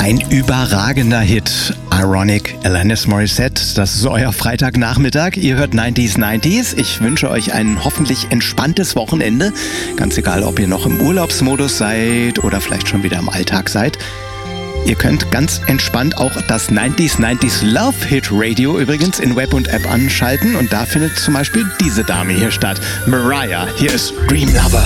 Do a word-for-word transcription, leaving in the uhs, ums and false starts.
Ein überragender Hit. Ironic, Alanis Morissette. Das ist euer Freitagnachmittag. Ihr hört neunziger neunziger. Ich wünsche euch ein hoffentlich entspanntes Wochenende. Ganz egal, ob ihr noch im Urlaubsmodus seid oder vielleicht schon wieder im Alltag seid. Ihr könnt ganz entspannt auch das neunziger neunziger Love Hit Radio übrigens in Web und App anschalten. Und da findet zum Beispiel diese Dame hier statt. Mariah. Hier ist Dream Lover.